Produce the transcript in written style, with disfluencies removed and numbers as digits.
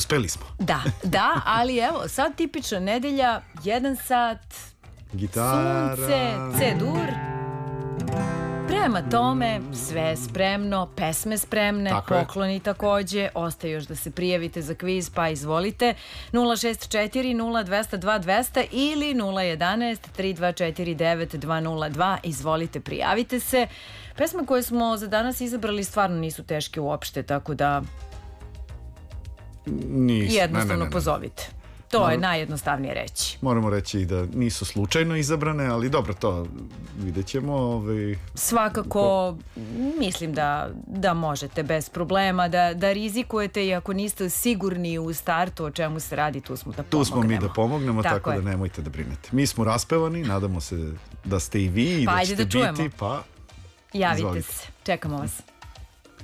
uspeli smo. Da, ali evo, sad tipična nedelja, 1 sat, gitara, sunce, C-dur. Prema tome, sve spremno, pesme spremne, pokloni takođe, ostaje još da se prijavite za kviz, pa izvolite, 064 0202 200 ili 011 3249 202, izvolite, prijavite se. Pesme koje smo za danas izabrali stvarno nisu teške uopšte, tako da jednostavno pozovite. To je najjednostavnije reći. Moramo reći da nisu slučajno izabrane, ali dobro, to vidjet ćemo. Svakako, mislim da možete bez problema, da rizikujete i ako niste sigurni u startu o čemu se radi, tu smo da pomognemo. Tu smo mi da pomognemo, tako da nemojte da brinete. Mi smo raspevani, nadamo se da ste i vi i da ćete biti, pa javite se, čekamo vas.